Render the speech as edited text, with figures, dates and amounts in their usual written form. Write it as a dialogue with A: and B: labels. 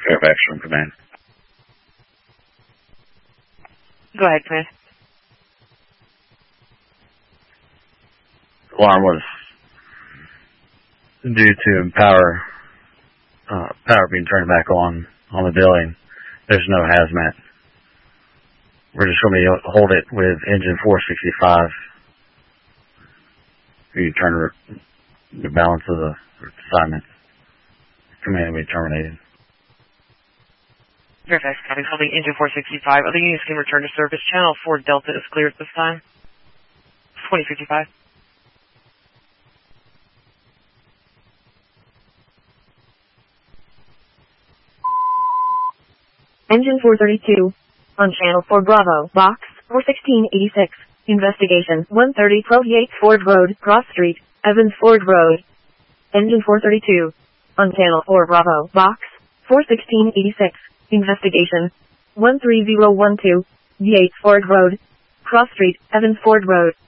A: Fairfax from command.
B: Go ahead, Command.
A: Alarm was due to power being turned back on the building. There's no hazmat. We're just going to hold it with engine 465. You turn the balance of the assignment. Command will be terminated.
B: Fairfax County, holding engine 465. Other units can return to service. Channel 4 Delta is clear at this time. 2055.
C: Engine 432. On Channel 4 Bravo, Box 41686. Investigation 130 12 Yates Ford Road, Cross Street, Evans Ford Road. Engine 432. On Channel 4 Bravo, Box 41686. Investigation 13012 Yates Ford Road, Cross Street, Evans Ford Road.